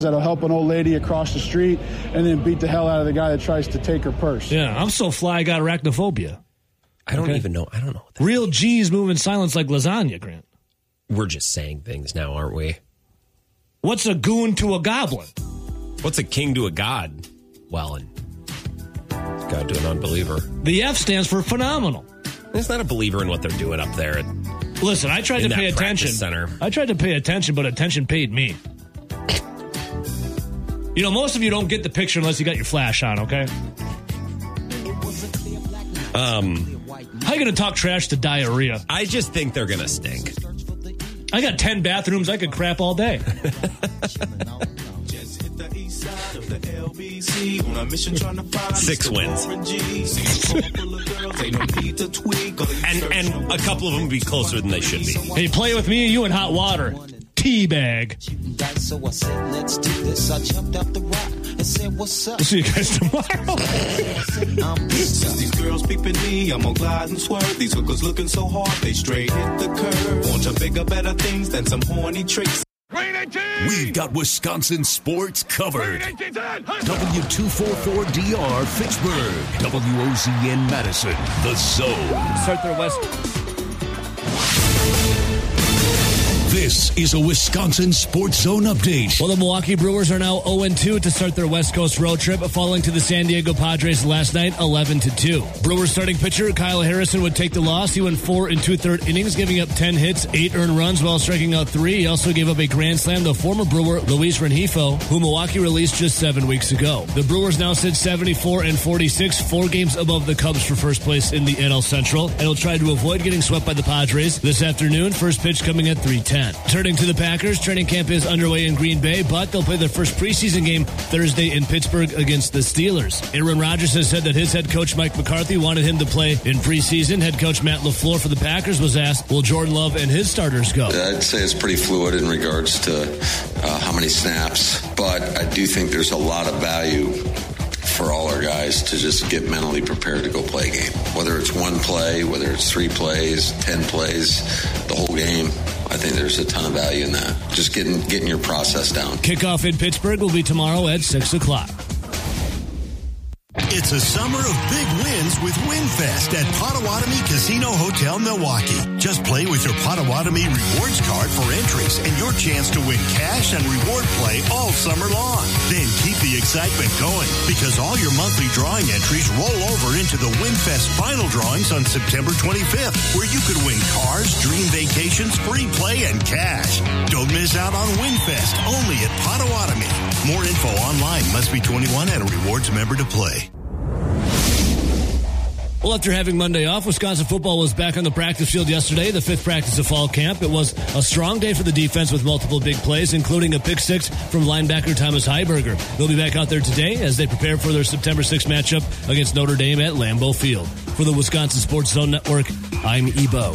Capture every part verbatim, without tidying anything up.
that'll help an old lady across the street and then beat the hell out of the guy that tries to take her purse. Yeah, I'm so fly I got arachnophobia. I don't okay? even know. I don't know. What that Real means. G's move in silence like lasagna, Grant. We're just saying things now, aren't we? What's a goon to a goblin? What's a king to a god? Well, and God to an unbeliever. The F stands for phenomenal. He's not a believer in what they're doing up there. Listen, I tried in to pay that attention. Center. I tried to pay attention, but attention paid me. You know, most of you don't get the picture unless you got your flash on, okay? Um, How you going to talk trash to diarrhea? I just think they're going to stink. I got ten bathrooms. I could crap all day. Six wins. and and a couple of them be closer than they should be. Hey, play with me and you in hot water. Teabag. So I said, let's do this. I jumped up the rock and said, what's up? We'll see you guys tomorrow. Since these girls peeping me, I'm gonna glide and swerve. These hookers looking so hard, they straight hit the curve. Want to bigger, better things than some horny tricks. We've got Wisconsin sports covered. W two forty-four D R Fitchburg. W O Z N Madison. The Zone. Start their West. This is a Wisconsin Sports Zone update. Well, the Milwaukee Brewers are now oh and two to start their West Coast road trip, falling to the San Diego Padres last night, eleven to two. Brewers starting pitcher Kyle Harrison would take the loss. He went four and two-thirds innings, giving up ten hits, eight earned runs while striking out three. He also gave up a grand slam to former Brewer Luis Rengifo, who Milwaukee released just seven weeks ago. The Brewers now sit seventy-four and forty-six, four games above the Cubs for first place in the N L Central, and will try to avoid getting swept by the Padres this afternoon. First pitch coming at three ten. Turning to the Packers, training camp is underway in Green Bay, but they'll play their first preseason game Thursday in Pittsburgh against the Steelers. Aaron Rodgers has said that his head coach Mike McCarthy wanted him to play in preseason. Head coach Matt LaFleur for the Packers was asked, will Jordan Love and his starters go? I'd say it's pretty fluid in regards to uh, how many snaps, but I do think there's a lot of value for all our guys to just get mentally prepared to go play a game. Whether it's one play, whether it's three plays, ten plays, the whole game, I think there's a ton of value in that. Just getting getting your process down. Kickoff in Pittsburgh will be tomorrow at six o'clock. It's a summer of big wins with WinFest at Potawatomi Casino Hotel, Milwaukee. Just play with your Potawatomi Rewards card for entries and your chance to win cash and reward play all summer long. Then keep the excitement going because all your monthly drawing entries roll over into the WinFest final drawings on September twenty-fifth, where you could win cars, dream vacations, free play, and cash. Don't miss out on WinFest only at Potawatomi. More info online. Must be twenty-one and a rewards member to play. Well, after having Monday off, Wisconsin football was back on the practice field yesterday, the fifth practice of fall camp. It was a strong day for the defense with multiple big plays, including a pick six from linebacker Thomas Heiberger. They'll be back out there today as they prepare for their September sixth matchup against Notre Dame at Lambeau Field. For the Wisconsin Sports Zone Network, I'm Ebo.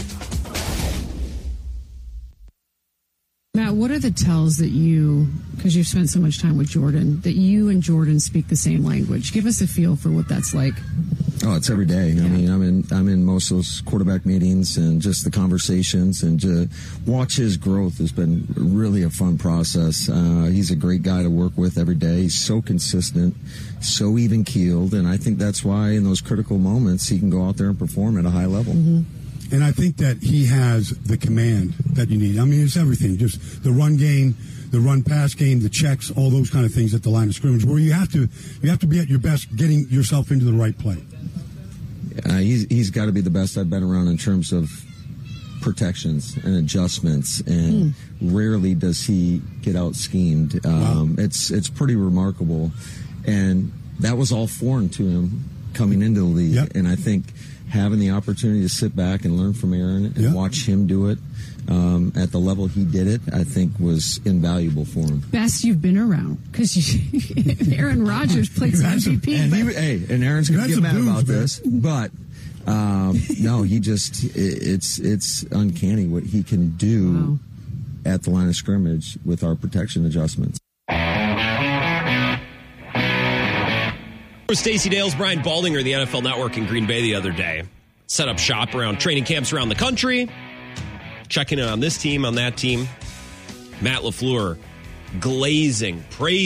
Matt, what are the tells that you, because you've spent so much time with Jordan, that you and Jordan speak the same language? Give us a feel for what that's like. Oh, it's every day. Yeah. I mean, I'm in I'm in most of those quarterback meetings and just the conversations, and to watch his growth has been really a fun process. Uh, he's a great guy to work with every day. He's so consistent, so even keeled, and I think that's why in those critical moments he can go out there and perform at a high level. Mm-hmm. And I think that he has the command that you need. I mean, it's everything. Just the run game, the run pass game, the checks, all those kind of things at the line of scrimmage, where you have to you have to be at your best getting yourself into the right play. Uh, he's he's got to be the best I've been around in terms of protections and adjustments, and mm. rarely does he get out schemed. Um, wow. It's it's pretty remarkable, and that was all foreign to him coming into the league. Yep. And I think having the opportunity to sit back and learn from Aaron and yep. watch him do it um, at the level he did it, I think was invaluable for him. Best you've been around, because Aaron Rodgers played some M V P. And he, hey, and Aaron's going to get mad booze, about man. this, but um, no, he just it, it's it's uncanny what he can do wow. at the line of scrimmage with our protection adjustments. Stacey Dales, Brian Baldinger, the N F L Network in Green Bay the other day. Set up shop around training camps around the country. Checking in on this team, on that team. Matt LaFleur glazing, praising